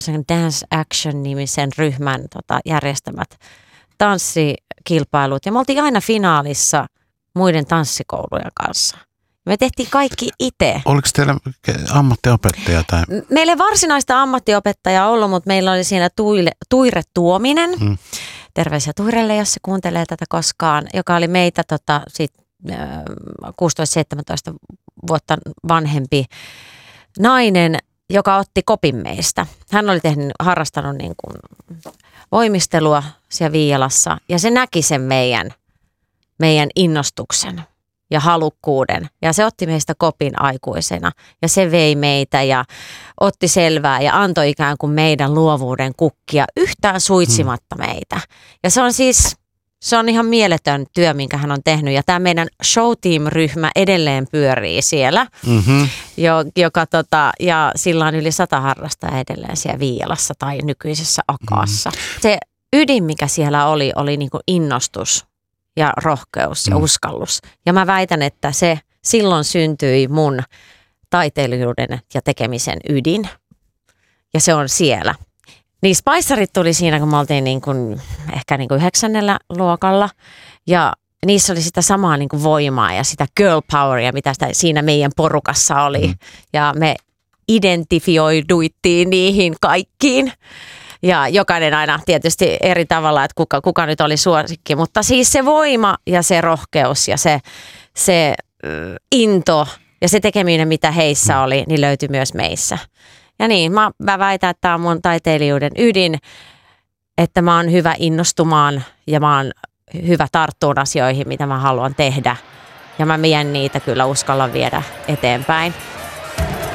sen Dance Action-nimisen ryhmän järjestämät tanssikilpailut. Ja me oltiin aina finaalissa muiden tanssikoulujen kanssa. Me tehtiin kaikki itse. Oliko teillä ammattiopettaja? Tai? Meillä ei varsinaista ammattiopettajaa ollut, mutta meillä oli siinä Tuire Tuominen. Terveisiä Tuirelle, jos se kuuntelee tätä koskaan, joka oli meitä 16-17 vuotta vanhempi nainen, joka otti kopin meistä. Hän oli harrastanut niin kuin voimistelua siellä Viialassa ja se näki sen meidän innostuksen ja halukkuuden. Ja se otti meistä kopin aikuisena ja se vei meitä ja otti selvää ja antoi ikään kuin meidän luovuuden kukkia yhtään suitsimatta meitä. Ja se on ihan mieletön työ, minkä hän on tehnyt. Ja tämä meidän showteam-ryhmä edelleen pyörii siellä, ja sillä on yli 100 harrastajaa edelleen siellä Viialassa tai nykyisessä Akaassa. Se ydin, mikä siellä oli niin kuin innostus ja rohkeus ja uskallus. Ja mä väitän, että se silloin syntyi mun taiteilijuuden ja tekemisen ydin. Ja se on siellä. Niin Spicerit tuli siinä, kun me oltiin ehkä 9. luokalla. Ja niissä oli sitä samaa voimaa ja sitä girl poweria, mitä siinä meidän porukassa oli. Ja me identifioiduittiin niihin kaikkiin. Ja jokainen aina tietysti eri tavalla, että kuka nyt oli suosikki. Mutta siis se voima ja se rohkeus ja se into ja se tekeminen, mitä heissä oli, niin löytyi myös meissä. Ja niin, mä väitän, että tämä on mun taiteilijuuden ydin, että mä oon hyvä innostumaan ja mä oon hyvä tarttuun asioihin, mitä mä haluan tehdä. Ja mä niitä kyllä uskallan viedä eteenpäin.